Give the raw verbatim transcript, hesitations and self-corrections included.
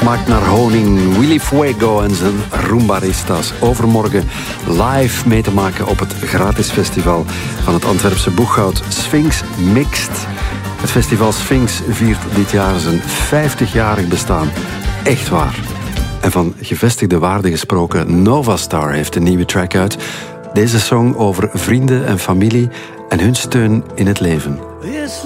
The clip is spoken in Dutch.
maakt naar honing. Willy Fuego en zijn Rumbaristas. Overmorgen live mee te maken op het gratis festival van het Antwerpse boekhoud Sphinx Mixed. Het festival Sphinx viert dit jaar zijn vijftigjarig bestaan. Echt waar. En van gevestigde waarden gesproken, Nova Star heeft een nieuwe track uit. Deze song over vrienden en familie en hun steun in het leven.